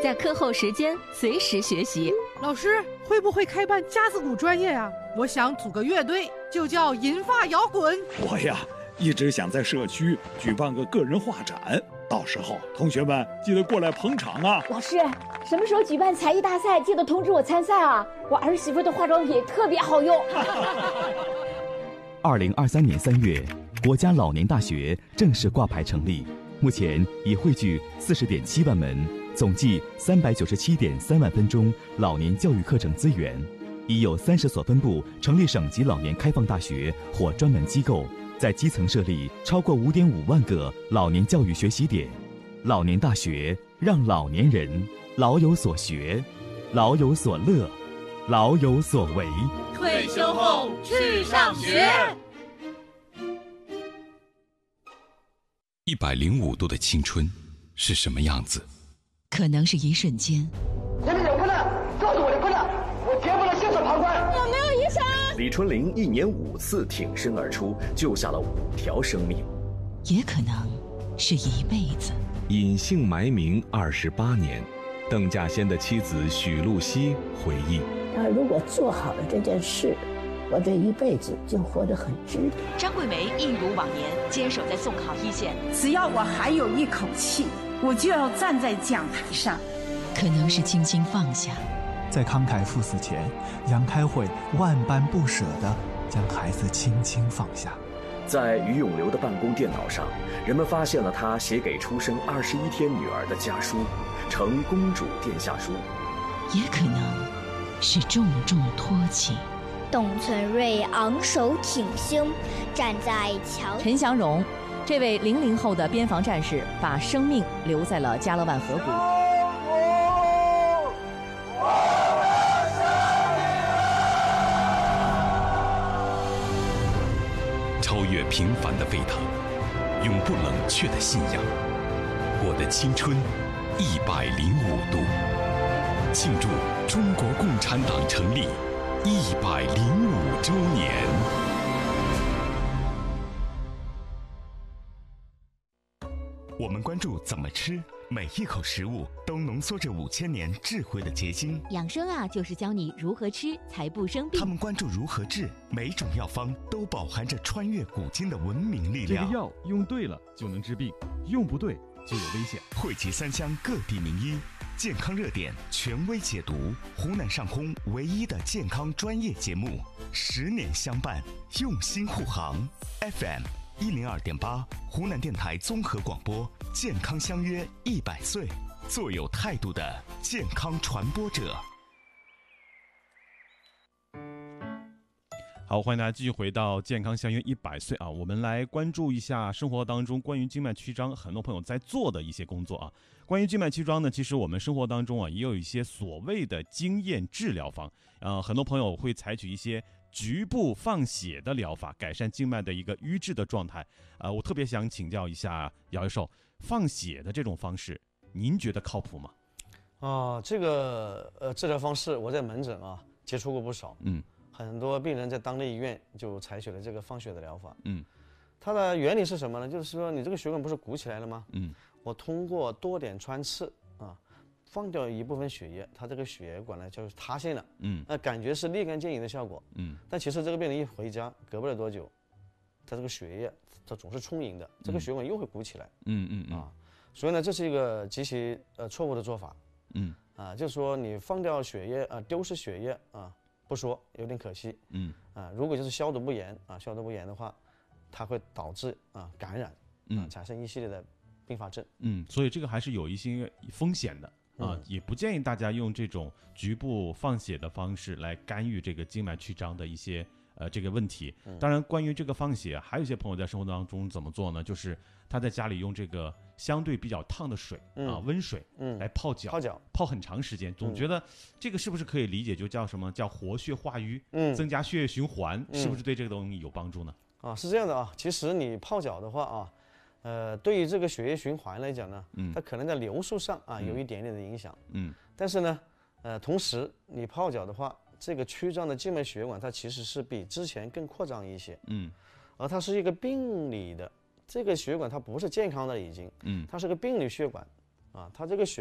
在课后时间随时学习。 老师会不会开办架子鼓专业呀？我想组个乐队，就叫银发摇滚。 我呀，一直想在社区举办个个人画展，到时候同学们记得过来捧场啊。 老师，什么时候举办才艺大赛？记得通知我参赛啊！我儿媳妇的化妆品特别好用。 2023年3月，国家老年大学正式挂牌成立，目前已汇聚40.7万门，总计397.3万分钟老年教育课程资源，已有30所分部成立省级老年开放大学或专门机构，在基层设立超过5.5万个老年教育学习点。老年大学让老年人老有所学，老有所乐，老有所为。 退休后去上学。 105度的青春是什么样子？ 可能是一瞬间。 你们有困难告诉我的困难，我绝不能袖手旁观。 有没有医生？ 李春玲1年5次挺身而出，救下了5条生命。 也可能是一辈子。 隐姓埋名28年，邓稼先的妻子许露西回忆： 他如果做好了这件事，我这一辈子就活得很值得。 张桂梅一如往年坚守在送考一线， 只要我还有一口气，我就要站在讲台上。 可能是轻轻放下， 在慷慨赴死前，杨开慧万般不舍地将孩子轻轻放下。 在于永流的办公电脑上，人们发现了他写给出生21天女儿的家书，呈公主殿下书。 也可能是重重托起。 董存瑞昂首挺胸，站在桥。 陈祥荣，这位00后的边防战士，把生命留在了加勒万河谷。 超越平凡的沸腾，永不冷却的信仰。我的青春105度，庆祝中国共产党成立105周年。 我们关注怎么吃，每一口食物都浓缩着5000年智慧的结晶。 养生啊，就是教你如何吃才不生病。 他们关注如何治，每种药方都饱含着穿越古今的文明力量。 这个药用对了就能治病，用不对就有危险。 汇集3乡各地名医，健康热点权威解读，湖南上空唯一的健康专业节目，10年相伴，用心护航。FM102.8，湖南电台综合广播，健康相约100岁，做有态度的健康传播者。 好，欢迎大家继续回到健康相约100岁啊！我们来关注一下生活当中关于静脉曲张很多朋友在做的一些工作啊。关于静脉曲张呢，其实我们生活当中啊也有一些所谓的经验治疗法，很多朋友会采取一些局部放血的疗法，改善静脉的一个瘀滞的状态。我特别想请教一下姚教授，放血的这种方式，您觉得靠谱吗？ 这个治疗方式我在门诊啊接触过不少，很多病人在当地医院就采取了这个放血的疗法，它的原理是什么呢？就是说你这个血管不是鼓起来了吗？我通过多点穿刺啊，放掉一部分血液，它这个血管呢就塌陷了，感觉是立竿见影的效果，但其实这个病人一回家，隔不了多久，他这个血液它总是充盈的，这个血管又会鼓起来，所以呢，这是一个极其错误的做法，就是说你放掉血液丢失血液不说有点可惜，如果就是消毒不严的话，它会导致感染，产生一系列的并发症， 所以这个还是有一些风险的。也不建议大家用这种局部放血的方式来干预这个静脉曲张的一些这个问题。当然，关于这个放血，还有一些朋友在生活当中怎么做呢？就是他在家里用这个相对比较烫的水温水来泡脚，泡很长时间。总觉得这个是不是可以理解就叫什么叫活血化瘀，增加血液循环，是不是对这个东西有帮助呢？ 是这样的啊。其实你泡脚的话对于这个血液循环来讲呢，它可能在流速上有一点点的影响，但是呢，同时你泡脚的话，这个曲张的静脉血管它其实是比之前更扩张一些，而它是一个病理的，这个血管它不是健康的已经，它是个病理血管它这个血